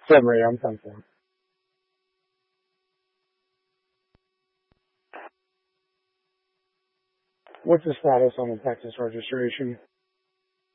Summary, I'm 10-4. What's the status on the Texas registration?